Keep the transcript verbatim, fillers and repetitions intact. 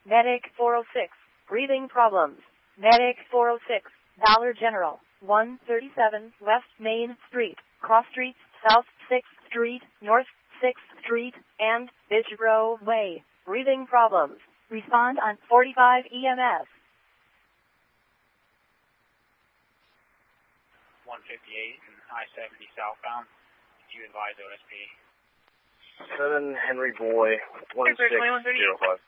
Medic four oh six, breathing problems. Medic four oh six, Dollar General, one thirty-seven West Main Street, Cross Street, South sixth Street, North sixth Street, and Beach Grove Way. Breathing problems. Respond on forty-five E M S. one fifty-eight and I seventy southbound. You advise O S P. seven Henry Boy, one six zero five.